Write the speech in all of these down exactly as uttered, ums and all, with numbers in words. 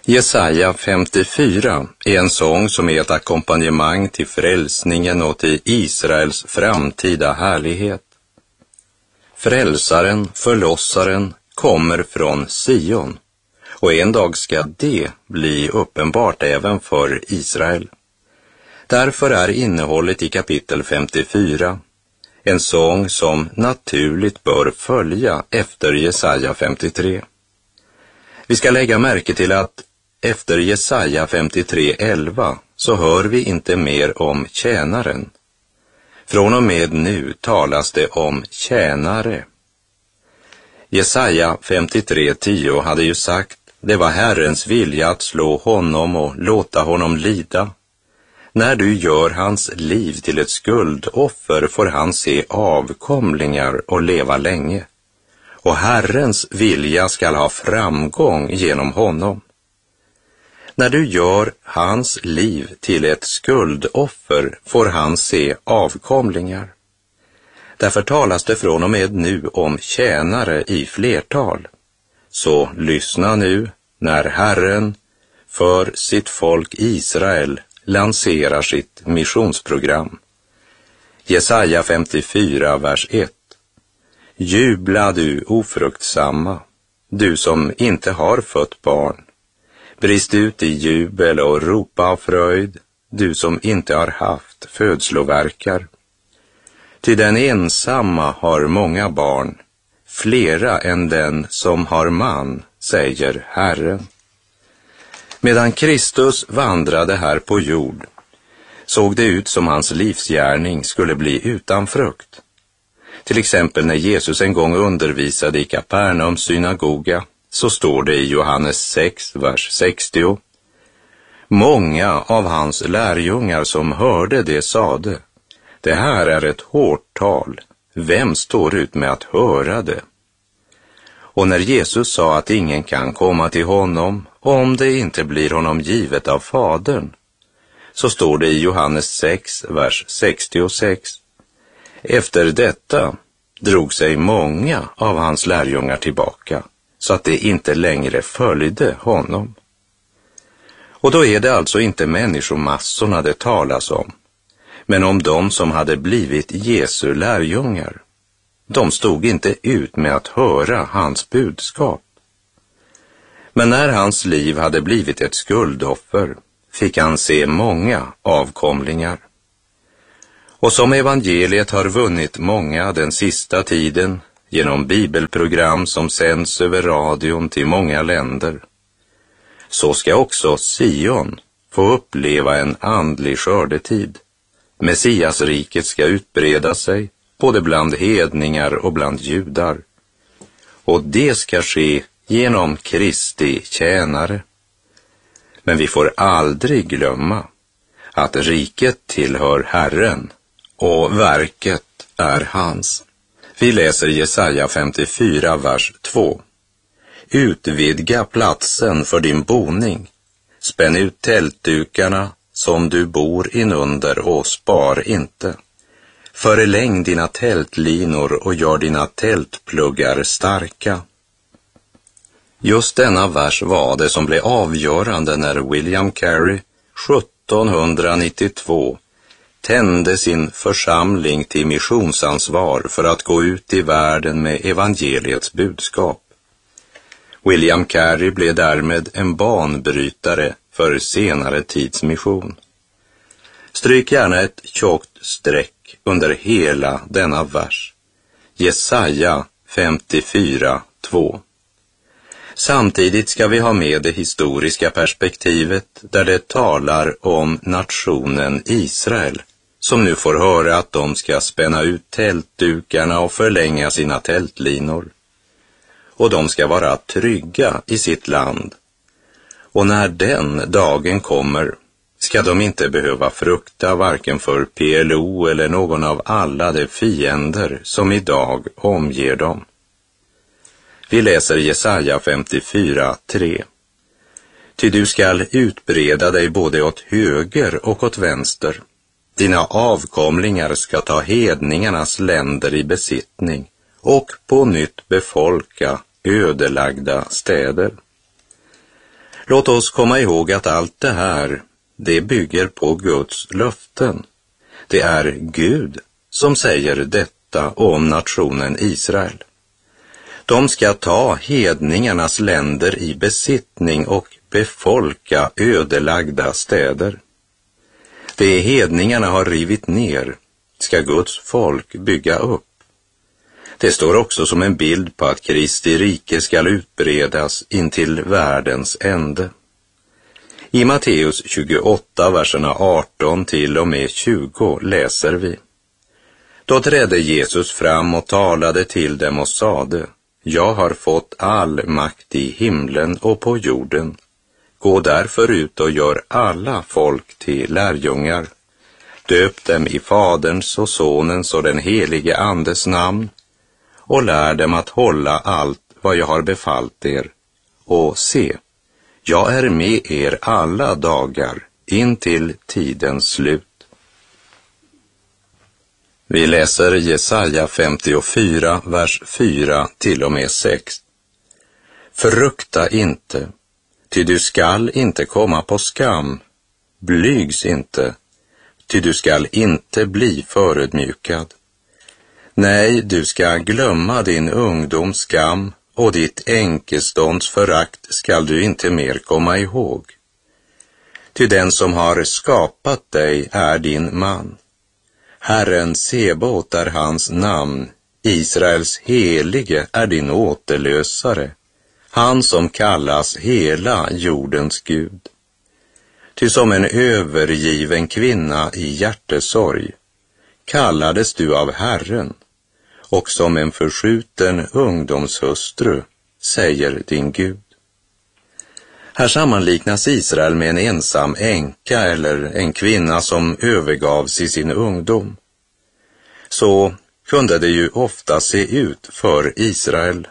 Jesaja femtiofyra är en sång som är ett ackompanjemang till frälsningen och till Israels framtida härlighet. Frälsaren, förlossaren, kommer från Sion, och en dag ska det bli uppenbart även för Israel. Därför är innehållet i kapitel femtiofyra en sång som naturligt bör följa efter Jesaja femtiotre. Vi ska lägga märke till att efter Jesaja femtiotre elva så hör vi inte mer om tjänaren. Från och med nu talas det om tjänare. Jesaja femtiotre tio hade ju sagt: det var Herrens vilja att slå honom och låta honom lida. När du gör hans liv till ett skuldoffer får han se avkomlingar och leva länge. Och Herrens vilja skall ha framgång genom honom. När du gör hans liv till ett skuldoffer får han se avkomlingar. Därför talas det från och med nu om tjänare i flertal. Så lyssna nu när Herren för sitt folk Israel lanserar sitt missionsprogram. Jesaja femtiofyra, vers ett. Jubla du ofruktsamma, du som inte har fött barn. Brist ut i jubel och ropa av fröjd, du som inte har haft födslovärkar. Ty den ensamma har många barn, flera än den som har man, säger Herren. Medan Kristus vandrade här på jord såg det ut som hans livsgärning skulle bli utan frukt. Till exempel när Jesus en gång undervisade i Kapernaums synagoga, så står det i Johannes sex, vers sextio. Många av hans lärjungar som hörde det sade: det här är ett hårt tal, vem står ut med att höra det? Och när Jesus sa att ingen kan komma till honom om det inte blir honom givet av Fadern, så står det i Johannes sex, vers sextiosex. Efter detta drog sig många av hans lärjungar tillbaka, så att det inte längre följde honom. Och då är det alltså inte människomassorna det talas om, men om de som hade blivit Jesu lärjungar. De stod inte ut med att höra hans budskap. Men när hans liv hade blivit ett skuldoffer fick han se många avkomlingar. Och som evangeliet har vunnit många den sista tiden genom bibelprogram som sänds över radion till många länder, så ska också Sion få uppleva en andlig skördetid. Messiasriket ska utbreda sig både bland hedningar och bland judar. Och det ska ske genom Kristi tjänare. Men vi får aldrig glömma att riket tillhör Herren och verket är hans. Vi läser Jesaja femtiofyra, vers två. Utvidga platsen för din boning. Spänn ut tältdukarna som du bor inunder och spar inte. Förläng dina tältlinor och gör dina tältpluggar starka. Just denna vers var det som blev avgörande när William Carey sjuttonhundranittiotvå tände sin församling till missionsansvar för att gå ut i världen med evangeliets budskap. William Carey blev därmed en banbrytare för senare tids mission. Stryk gärna ett tjockt streck under hela denna vers. Jesaja femtiofyra, två. Samtidigt ska vi ha med det historiska perspektivet där det talar om nationen Israel, som nu får höra att de ska spänna ut tältdukarna och förlänga sina tältlinor. Och de ska vara trygga i sitt land. Och när den dagen kommer ska de inte behöva frukta varken för P L O eller någon av alla de fiender som idag omger dem. Vi läser Jesaja femtiofyra, tre. Ty du skall utbreda dig både åt höger och åt vänster. Dina avkomlingar ska ta hedningarnas länder i besittning och på nytt befolka ödelagda städer. Låt oss komma ihåg att allt det här, det bygger på Guds löften. Det är Gud som säger detta om nationen Israel. De ska ta hedningarnas länder i besittning och befolka ödelagda städer. Det hedningarna har rivit ner ska Guds folk bygga upp. Det står också som en bild på att Kristi rike skall utbredas intill världens ände. I Matteus tjugoåtta, verserna arton till och med tjugo läser vi: Då trädde Jesus fram och talade till dem och sade: Jag har fått all makt i himlen och på jorden. Gå därför ut och gör alla folk till lärjungar. Döp dem i Faderns och Sonens och den helige Andes namn och lär dem att hålla allt vad jag har befallt er. Och se, jag är med er alla dagar in till tidens slut. Vi läser Jesaja femtiofyra, vers fyra till och med sex. Frukta inte, ty du skall inte komma på skam. Blygs inte, ty du skall inte bli förödmjukad. Nej, du ska glömma din ungdoms skam och ditt enkestånds förakt skall du inte mer komma ihåg. Ty den som har skapat dig är din man. Herren Sebot är hans namn, Israels helige är din återlösare, han som kallas hela jordens Gud. Ty som en övergiven kvinna i hjärtesorg kallades du av Herren, och som en förskjuten ungdomshustru säger din Gud. Här sammanliknas Israel med en ensam änka eller en kvinna som övergavs i sin ungdom. Så kunde det ju ofta se ut för Israel.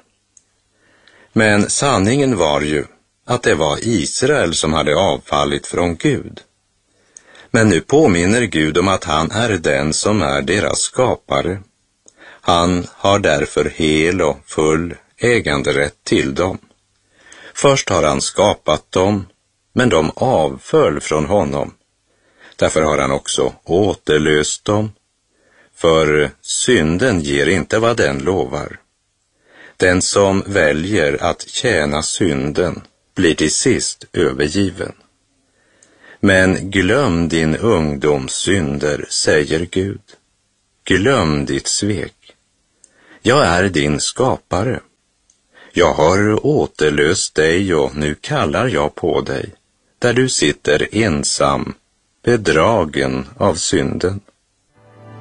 Men sanningen var ju att det var Israel som hade avfallit från Gud. Men nu påminner Gud om att han är den som är deras skapare. Han har därför hel och full äganderätt till dem. Först har han skapat dem, men de avföll från honom. Därför har han också återlöst dem, för synden ger inte vad den lovar. Den som väljer att tjäna synden blir till sist övergiven. Men glöm din ungdoms synder, säger Gud. Glöm ditt svek. Jag är din skapare. Jag har återlöst dig och nu kallar jag på dig, där du sitter ensam, bedragen av synden.